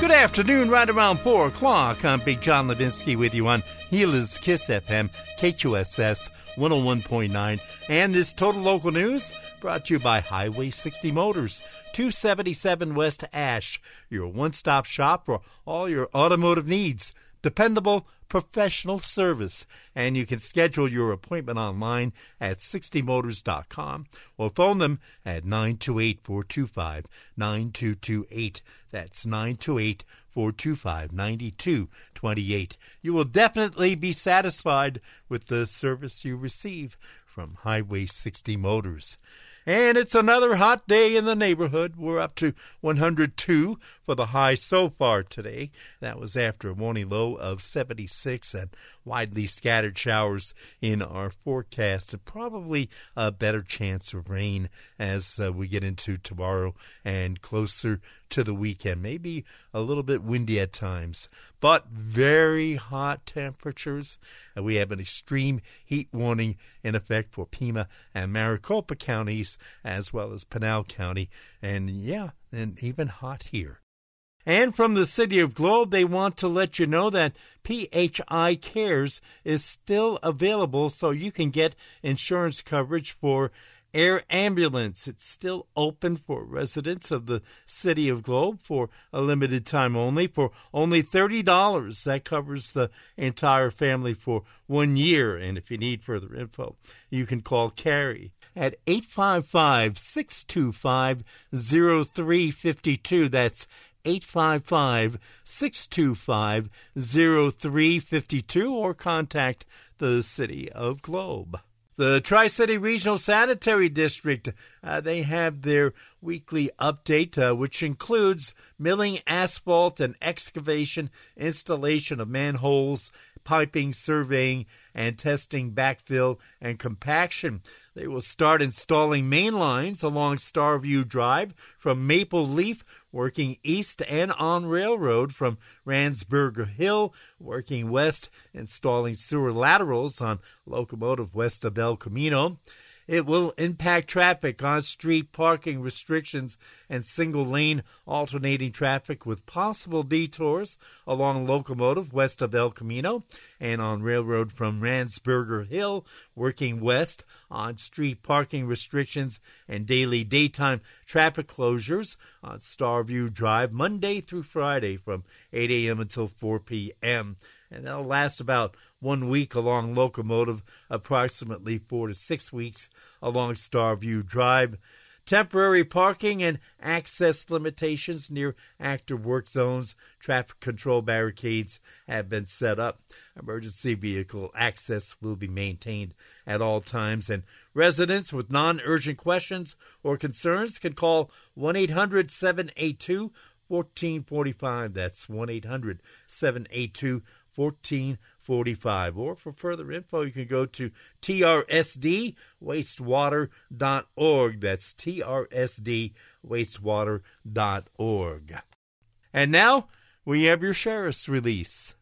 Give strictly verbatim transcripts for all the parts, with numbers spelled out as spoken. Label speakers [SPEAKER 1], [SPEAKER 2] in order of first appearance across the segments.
[SPEAKER 1] Good afternoon, right around four o'clock. I'm Big John Levinsky with you on Gila's Kiss F M, K Q S S one oh one point nine. And this Total Local News brought to you by Highway sixty Motors, two seventy-seven West Ash, your one-stop shop for all your automotive needs. Dependable, professional service. And you can schedule your appointment online at sixty motors dot com or phone them at nine two eight, four two five, nine two two eight. That's nine two eight, four two five, nine two two eight. You will definitely be satisfied with the service you receive from Highway sixty Motors. And it's another hot day in the neighborhood. We're up to one hundred two for the high so far today. That was after a morning low of seventy-six and widely scattered showers in our forecast. And probably a better chance of rain as uh, we get into tomorrow and closer to the weekend. Maybe a little bit windy at times, but very hot temperatures. Uh, we have an extreme heat warning in effect for Pima and Maricopa counties, as well as Pinal County, and yeah, and even hot here. And from the City of Globe, they want to let you know that P H I Cares is still available, so you can get insurance coverage for air ambulance. It's still open for residents of the City of Globe for a limited time only, for only thirty dollars. That covers the entire family for one year. And if you need further info, you can call Carrie at eight five five, six two five, zero three five two. That's eight five five, six two five, zero three five two, or contact the City of Globe. The Tri-City Regional Sanitary District, uh, they have their weekly update, uh, which includes milling asphalt and excavation, installation of manholes, piping, surveying, and testing backfill and compaction. They will start installing main lines along Starview Drive from Maple Leaf, working east, and on Railroad from Ransburger Hill, working west, installing sewer laterals on Locomotive west of El Camino. It will impact traffic on street parking restrictions and single-lane alternating traffic with possible detours along Locomotive west of El Camino and on Railroad from Ransburger Hill, working west, on street parking restrictions and daily daytime traffic closures on Starview Drive Monday through Friday from eight a.m. until four p.m. And that'll last about one week along Locomotive, approximately four to six weeks along Starview Drive. Temporary parking and access limitations near active work zones. Traffic control barricades have been set up. Emergency vehicle access will be maintained at all times. And residents with non-urgent questions or concerns can call one eight hundred, seven eight two, one four four five. That's one eight hundred, seven eight two, one four four five. Or for further info, you can go to T R S D wastewater dot org. That's T R S D wastewater dot org. And now we have your sheriff's release.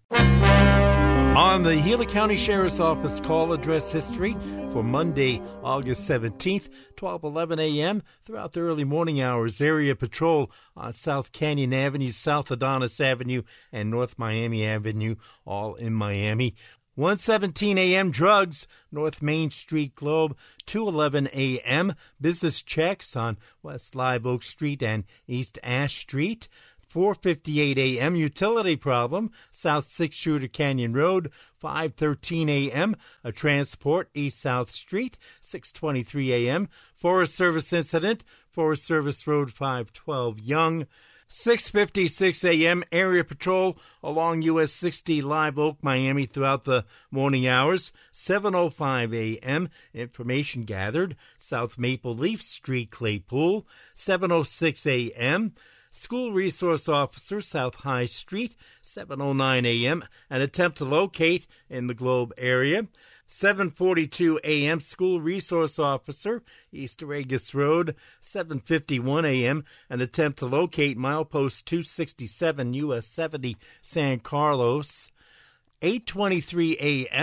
[SPEAKER 1] On the Gila County Sheriff's Office call address history for Monday, August seventeenth, twelve eleven a.m. throughout the early morning hours, area patrol on South Canyon Avenue, South Adonis Avenue, and North Miami Avenue, all in Miami. one seventeen a.m. drugs, North Main Street Globe. two eleven a.m. business checks on West Live Oak Street and East Ash Street. four fifty-eight a.m. utility problem, South Six Shooter Canyon Road. five thirteen a.m. a transport, East South Street. six twenty-three a.m. Forest Service incident, Forest Service Road five twelve Young. six fifty-six a.m. area patrol along U S sixty Live Oak, Miami throughout the morning hours. seven oh five a.m. information gathered, South Maple Leaf Street, Claypool. seven oh six a.m. School Resource Officer, South High Street. seven oh nine a.m. an attempt to locate in the Globe area. seven forty-two a.m. School Resource Officer, East Aragus Road. seven fifty-one a.m. an attempt to locate milepost two sixty-seven U S seventy San Carlos. eight twenty-three a.m.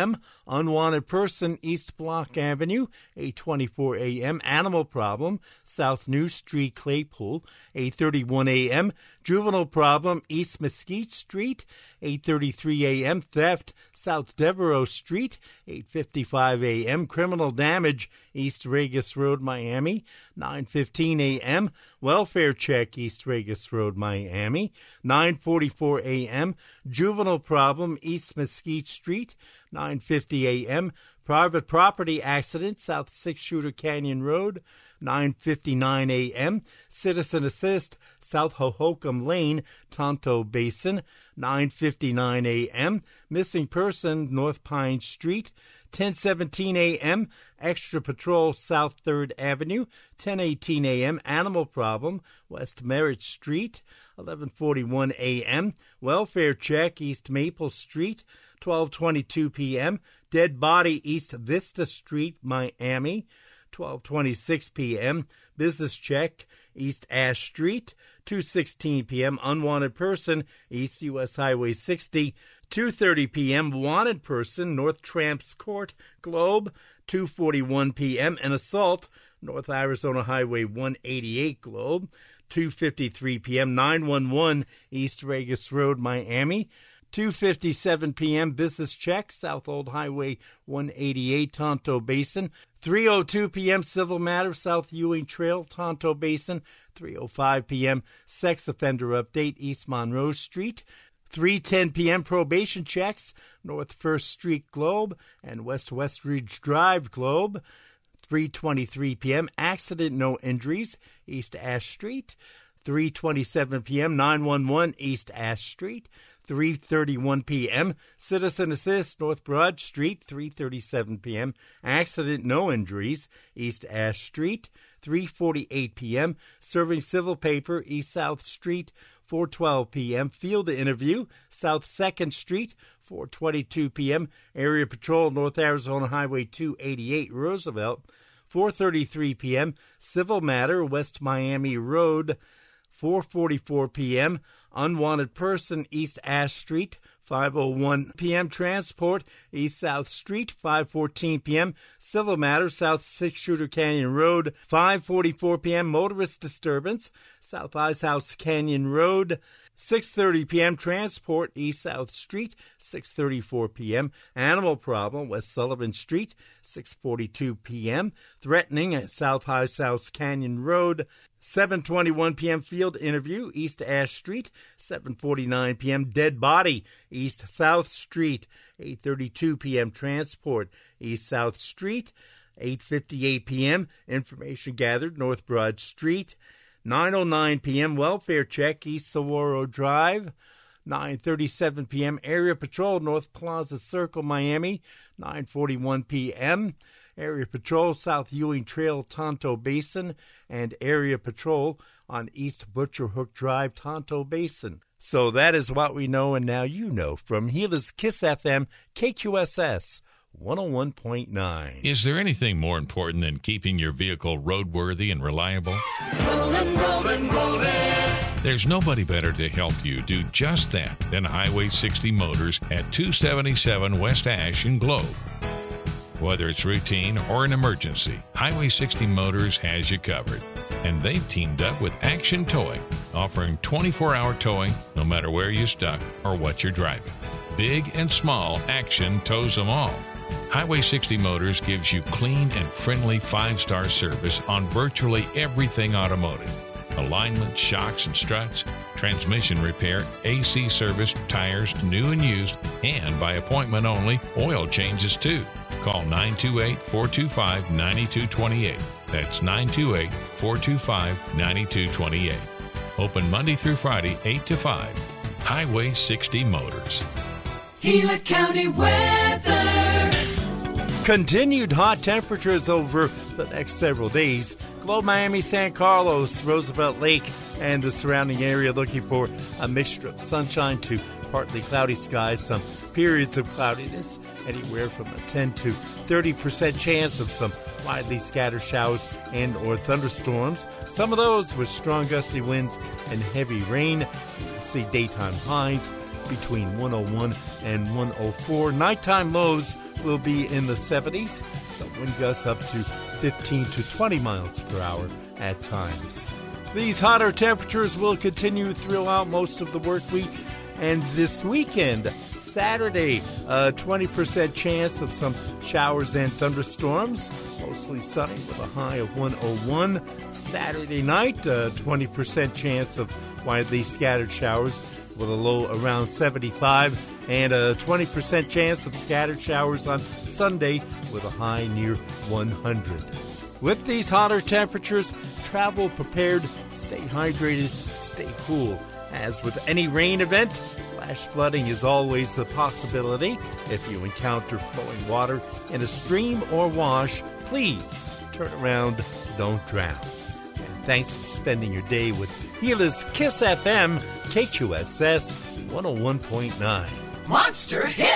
[SPEAKER 1] Unwanted person, East Block Avenue, eight twenty-four a.m. Animal problem, South New Street, Claypool, eight thirty-one a.m. Juvenile problem, East Mesquite Street, eight thirty-three a.m. Theft, South Devereaux Street, eight fifty-five a.m. Criminal damage, East Regis Road, Miami, nine fifteen a.m. Welfare check, East Regis Road, Miami, nine forty-four a.m. Juvenile problem, East Mesquite Street, nine fifty a.m. Private property accident, South Six Shooter Canyon Road, nine fifty-nine a.m. Citizen assist, South Hohokam Lane, Tonto Basin, nine fifty-nine a.m. Missing person, North Pine Street, ten seventeen a.m. Extra patrol, South third Avenue, ten eighteen a.m. Animal problem, West Merritt Street, eleven forty-one a.m. Welfare check, East Maple Street, twelve twenty-two p.m. Dead body, East Vista Street, Miami, twelve twenty-six p.m. Business check, East Ash Street, two sixteen p.m. Unwanted person, East U S Highway sixty, two thirty p.m. Wanted person, North Tramps Court, Globe, two forty-one p.m. An assault, North Arizona Highway one eighty-eight, Globe, two fifty-three p.m. nine one one, East Regis Road, Miami, two fifty-seven p.m. Business check, South Old Highway one eighty-eight, Tonto Basin, three oh two p.m. Civil matter, South Ewing Trail, Tonto Basin, three oh five p.m. Sex offender update, East Monroe Street, three ten p.m. probation checks, North First Street, Globe, and West Westridge Drive, Globe, three twenty-three p.m. Accident, no injuries, East Ash Street, three twenty-seven p.m. nine one one, East Ash Street, three thirty-one p.m. Citizen assist, North Broad Street, three thirty-seven p.m. Accident, no injuries, East Ash Street, three forty-eight p.m. Serving civil paper, East South Street, four twelve p.m. Field interview, South second Street, four twenty-two p.m. Area patrol, North Arizona Highway two eighty-eight, Roosevelt, four thirty-three p.m. Civil matter, West Miami Road, four forty-four p.m. Unwanted person, East Ash Street, five oh one p.m. Transport, East South Street, five fourteen p.m. Civil matter, South Six Shooter Canyon Road, five forty-four p.m. Motorist disturbance, South Ice House Canyon Road, six thirty p.m. Transport, East South Street, six thirty-four p.m. Animal problem, West Sullivan Street, six forty-two p.m. Threatening at South Ice House Canyon Road, seven twenty-one p.m. Field interview, East Ash Street, seven forty-nine p.m. Dead body, East South Street, eight thirty-two p.m. Transport, East South Street, eight fifty-eight p.m. Information gathered, North Broad Street, nine oh nine p.m. Welfare check, East Saguaro Drive, nine thirty-seven p.m. Area patrol, North Plaza Circle, Miami, nine forty-one p.m. Area patrol, South Ewing Trail, Tonto Basin, and area patrol on East Butcher Hook Drive, Tonto Basin. So that is what we know, and now you know. From Gila's Kiss F M, K Q S S one oh one point nine.
[SPEAKER 2] Is there anything more important than keeping your vehicle roadworthy and reliable?
[SPEAKER 3] Rollin', rollin', rollin'.
[SPEAKER 2] There's nobody better to help you do just that than Highway sixty Motors at two seventy-seven West Ash in Globe. Whether it's routine or an emergency, Highway sixty Motors has you covered. And they've teamed up with Action Towing, offering twenty-four hour towing no matter where you're stuck or what you're driving. Big and small, Action tows them all. Highway sixty Motors gives you clean and friendly five-star service on virtually everything automotive. Alignment, shocks and struts, transmission repair, A C service, tires, new and used, and by appointment only, oil changes too. Call nine two eight, four two five, nine two two eight. That's nine two eight, four two five, nine two two eight. Open Monday through Friday, eight to five. Highway sixty Motors.
[SPEAKER 3] Gila County weather.
[SPEAKER 1] Continued hot temperatures over the next several days. Globe, Miami, San Carlos, Roosevelt Lake, and the surrounding area looking for a mixture of sunshine to partly cloudy skies, some periods of cloudiness, anywhere from a ten to thirty percent chance of some widely scattered showers and or thunderstorms. Some of those with strong gusty winds and heavy rain. You'll see daytime highs between one oh one and one oh four. Nighttime lows will be in the seventies. Some wind gusts up to fifteen to twenty miles per hour at times. These hotter temperatures will continue throughout most of the work week. And this weekend, Saturday, a twenty percent chance of some showers and thunderstorms. Mostly sunny with a high of one oh one. Saturday night, a twenty percent chance of widely scattered showers with a low around seventy-five. And a twenty percent chance of scattered showers on Sunday with a high near one hundred. With these hotter temperatures, travel prepared, stay hydrated, stay cool. As with any rain event, flash flooding is always a possibility. If you encounter flowing water in a stream or wash, please turn around, don't drown. And thanks for spending your day with Gila's Kiss F M, K Q S S one oh one point nine.
[SPEAKER 3] Monster Hit!